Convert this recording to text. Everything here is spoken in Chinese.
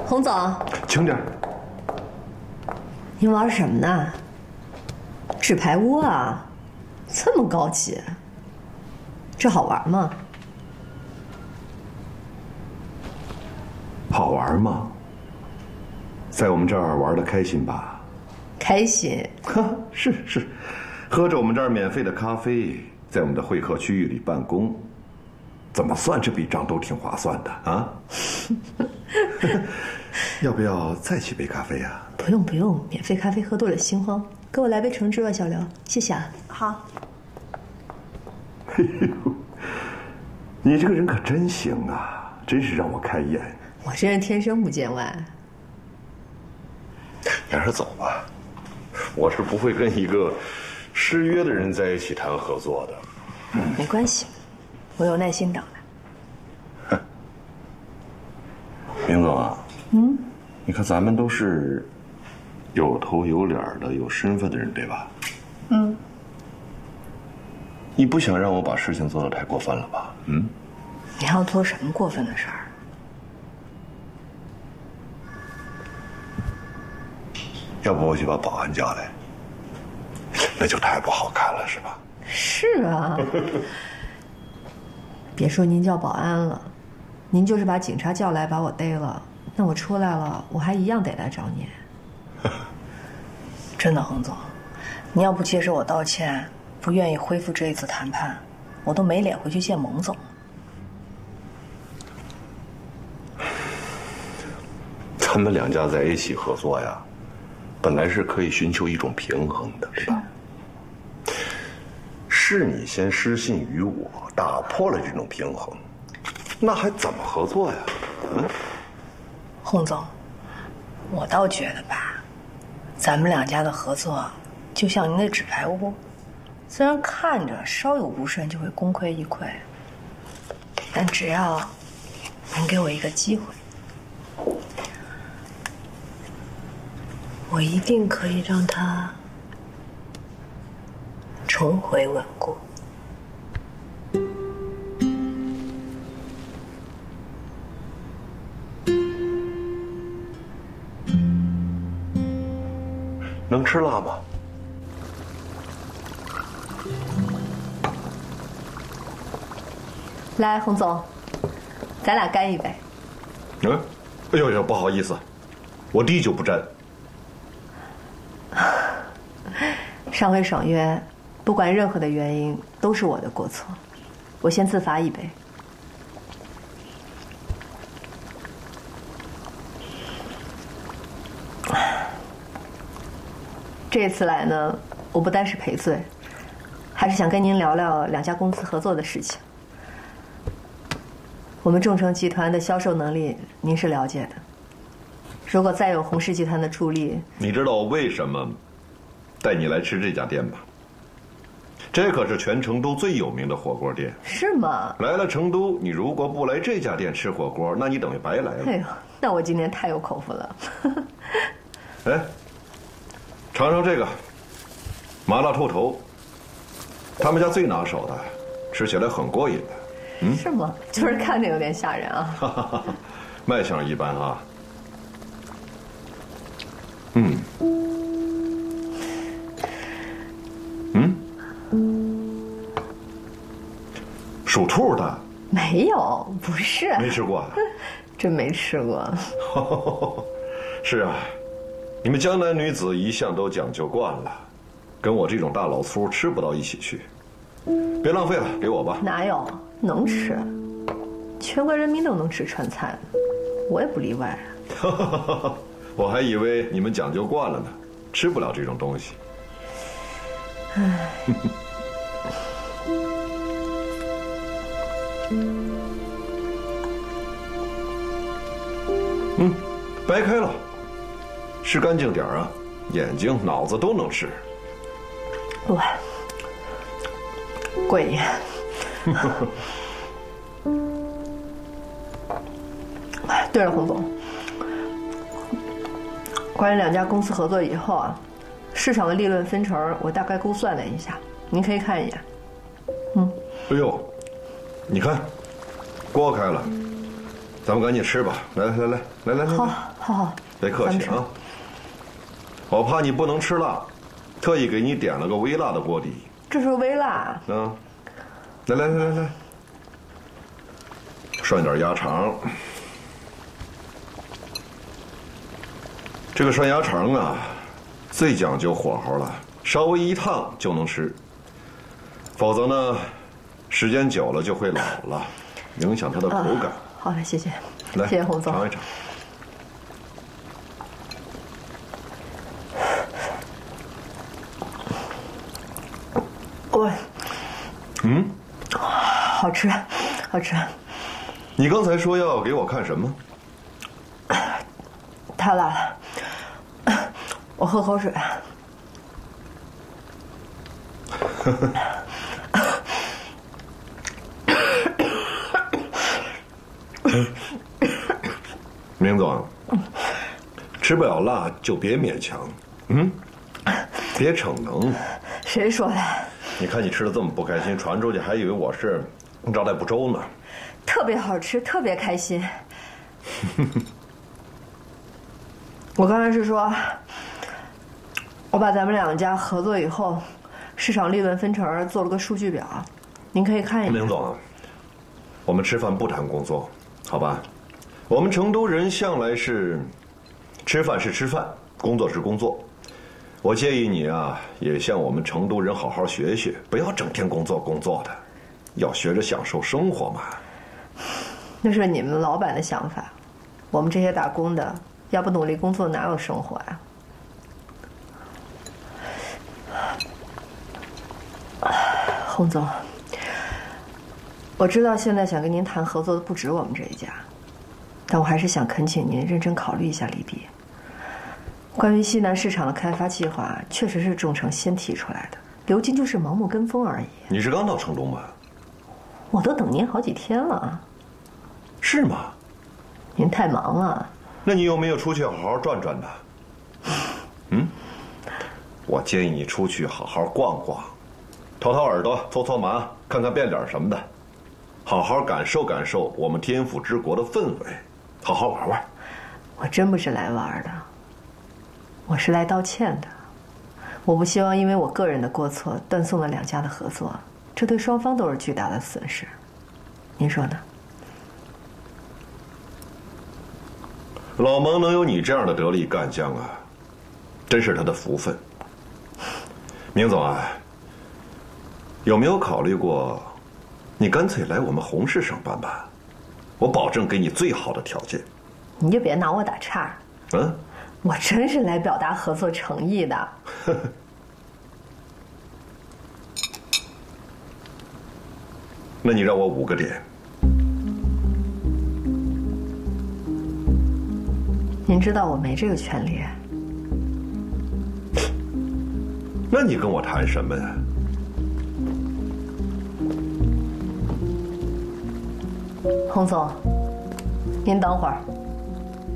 洪总， 轻点。 您玩什么呢？纸牌屋啊，这么高级，这好玩吗？ 好玩吗？在我们这儿玩的开心吧？ 开心。 是，喝着我们这儿免费的咖啡，在我们的会客区域里办公，怎么算这笔账都挺划算的啊！要不要再沏杯咖啡呀？ 不用，免费咖啡喝多了心慌。给我来杯橙汁吧，小刘，谢谢啊。 好。 哎呦，你这个人可真行啊，真是让我开眼。 我这人天生不见外。 你还是走吧，我是不会跟一个失约的人在一起谈合作的。 没关系，我有耐心等的。 明总啊，你看咱们都是有头有脸的、有身份的人，对吧？你不想让我把事情做得太过分了吧？ 你要做什么过分的事儿？ 要不我去把保安叫来，那就太不好看了，是吧？ 是啊。别说您叫保安了，您就是把警察叫来把我逮了，那我出来了，我还一样得来找您。真的，洪总，你要不接受我道歉，不愿意恢复这一次谈判，我都没脸回去见蒙总。 咱们两家在一起合作呀，本来是可以寻求一种平衡的，对吧？是你先失信于我，打破了这种平衡，那还怎么合作呀？ 洪总，我倒觉得吧，咱们两家的合作就像您的纸牌屋，虽然看着稍有不慎就会功亏一篑，但只要您给我一个机会，我一定可以让它重回稳固。 能吃辣吗？ 来，洪总，咱俩干一杯。 哎呦，不好意思，我滴酒不沾。 上回爽约，不管任何的原因，都是我的过错。我先自罚一杯。这次来呢，我不单是赔罪，还是想跟您聊聊两家公司合作的事情。我们众诚集团的销售能力，您是了解的。如果再有洪氏集团的助力， 你知道我为什么带你来吃这家店吧？这可是全成都最有名的火锅店。 是吗？ 来了成都，你如果不来这家店吃火锅，那你等于白来了。 哎呦，那我今天太有口福了。 哎，尝尝这个麻辣兔头，他们家最拿手的，吃起来很过瘾的。 是吗？就是看着有点吓人啊。 卖相一般啊。属兔的？ 没有，不是。 没吃过啊？ 真没吃过。 是啊，你们江南女子一向都讲究惯了，跟我这种大老粗吃不到一起去。别浪费了，给我吧。 哪有，能吃，全国人民都能吃川菜，我也不例外啊。 我还以为你们讲究惯了呢，吃不了这种东西。 唉。 掰开了，吃干净点啊，眼睛、脑子都能吃。 对，过瘾。对了，洪总，关于两家公司合作以后啊，市场的利润分成我大概估算了一下，您可以看一眼。 哎呦，你看，锅开了，是干净点啊，眼睛、脑子都能吃。对，掰开了，吃干净点啊，眼睛、脑子都能吃。 对了，洪总，关于两家公司合作以后啊，市场的利润分成我大概估算了一下，您可以看一眼。 哎呦，你看，锅开了，是干净点啊，眼睛、脑子都能吃。 咱们赶紧吃吧。来， 好， 别客气啊。我怕你不能吃辣，特意给你点了个微辣的锅底。 这是微辣。 嗯，来，涮点鸭肠。这个涮鸭肠啊，最讲究火候了，稍微一烫就能吃，否则呢，时间久了就会老了，影响它的口感。 好嘞，谢谢。 来， 谢谢洪总。 尝一尝。 好吃。 你刚才说要给我看什么？ 太辣了，我喝口水。 明总，吃不了辣就别勉强，别逞能。 谁说的？ 你看你吃的这么不开心，传出去还以为我是招待不周呢。 特别好吃，特别开心。我刚才是说，我把咱们两家合作以后市场利润分成做了个数据表，您可以看一下。 明总，我们吃饭不谈工作，好吧？我们成都人向来是，吃饭是吃饭，工作是工作。我建议你啊，也向我们成都人好好学学，不要整天工作的，要学着享受生活嘛。 那是你们老板的想法，我们这些打工的，要不努力工作哪有生活呀？洪总，我知道现在想跟您谈合作的不止我们这一家，但我还是想恳请您认真考虑一下利弊。关于西南市场的开发计划，确实是仲成先提出来的，刘金就是盲目跟风而已。 你是刚到成都吗？ 我都等您好几天了。 是吗？ 您太忙了。 那你有没有出去好好转转呢？我建议你出去好好逛逛，掏掏耳朵，搓搓麻，看看变脸什么的，好好感受感受我们天府之国的氛围，好好玩玩。 我真不是来玩的，我是来道歉的。我不希望因为我个人的过错断送了两家的合作，这对双方都是巨大的损失。您说呢？ 老蒙能有你这样的得力干将啊，真是他的福分。明总啊，有没有考虑过，你干脆来我们洪氏上班吧？我保证给你最好的条件。 你就别拿我打岔。我真是来表达合作诚意的。 那你让我5个点。 您知道我没这个权利。 那你跟我谈什么呀？ 洪总，您等会儿。